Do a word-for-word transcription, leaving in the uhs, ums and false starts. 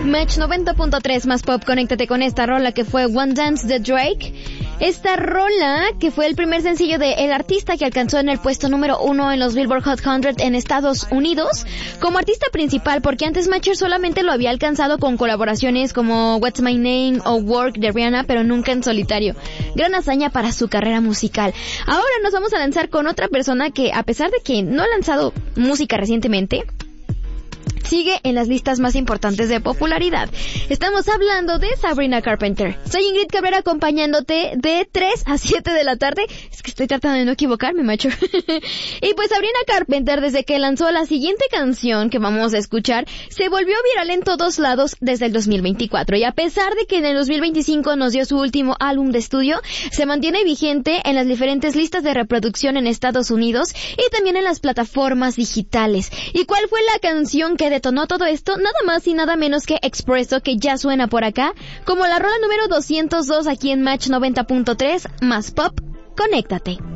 Match noventa punto tres más pop, conéctate con esta rola que fue One Dance de Drake. Esta rola que fue el primer sencillo de el artista que alcanzó en el puesto número uno en los Billboard Hot cien en Estados Unidos como artista principal, porque antes Matcher solamente lo había alcanzado con colaboraciones como What's My Name o Work de Rihanna, pero nunca en solitario. Gran hazaña para su carrera musical. Ahora nos vamos a lanzar con otra persona que, a pesar de que no ha lanzado música recientemente, sigue en las listas más importantes de popularidad. Estamos hablando de Sabrina Carpenter. Soy Ingrid Cabrera acompañándote de tres a siete de la tarde. Es que estoy tratando de no equivocarme, macho. Y pues Sabrina Carpenter, desde que lanzó la siguiente canción que vamos a escuchar, se volvió viral en todos lados desde el dos mil veinticuatro. Y a pesar de que en el dos mil veinticinco nos dio su último álbum de estudio, se mantiene vigente en las diferentes listas de reproducción en Estados Unidos y también en las plataformas digitales. ¿Y cuál fue la canción que detonó todo esto? Nada más y nada menos que Expresso, que ya suena por acá como la rola número doscientos dos aquí en Match noventa punto tres más pop. Conéctate.